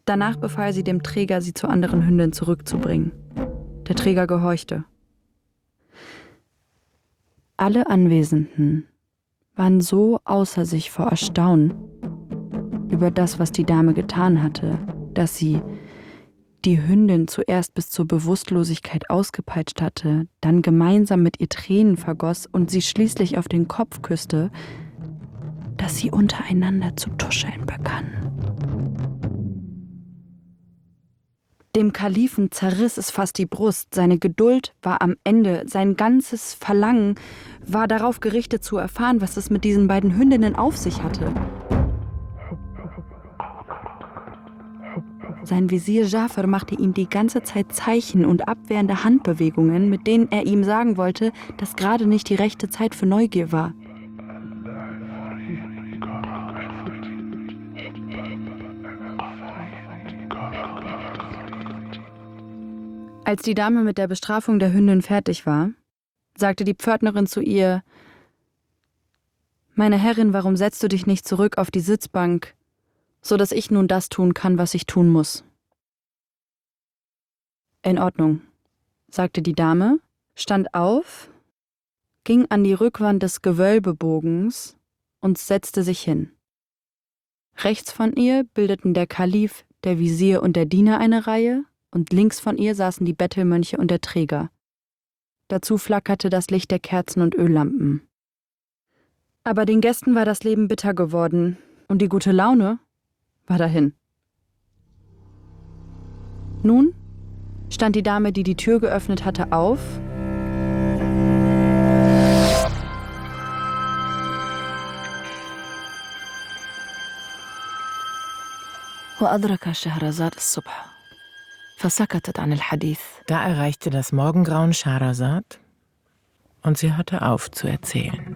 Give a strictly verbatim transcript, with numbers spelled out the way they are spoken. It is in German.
Danach befahl sie dem Träger, sie zur anderen Hündin zurückzubringen. Der Träger gehorchte. Alle Anwesenden waren so außer sich vor Erstaunen über das, was die Dame getan hatte, dass sie die Hündin zuerst bis zur Bewusstlosigkeit ausgepeitscht hatte, dann gemeinsam mit ihr Tränen vergoss und sie schließlich auf den Kopf küsste, dass sie untereinander zu tuscheln begannen. Dem Kalifen zerriss es fast die Brust, seine Geduld war am Ende, sein ganzes Verlangen war darauf gerichtet zu erfahren, was es mit diesen beiden Hündinnen auf sich hatte. Sein Visier Jafar machte ihm die ganze Zeit Zeichen und abwehrende Handbewegungen, mit denen er ihm sagen wollte, dass gerade nicht die rechte Zeit für Neugier war. Als die Dame mit der Bestrafung der Hündin fertig war, sagte die Pförtnerin zu ihr: »Meine Herrin, warum setzt du dich nicht zurück auf die Sitzbank, so dass ich nun das tun kann, was ich tun muss?« »In Ordnung«, sagte die Dame, stand auf, ging an die Rückwand des Gewölbebogens und setzte sich hin. Rechts von ihr bildeten der Kalif, der Visier und der Diener eine Reihe, und links von ihr saßen die Bettelmönche und der Träger. Dazu flackerte das Licht der Kerzen und Öllampen. Aber den Gästen war das Leben bitter geworden und die gute Laune war dahin. Nun stand die Dame, die die Tür geöffnet hatte, auf وأدرك شهرزاد الصبح فسكتت عن الحديث. Da erreichte das Morgengrauen Schahrazad und sie hörte auf zu erzählen.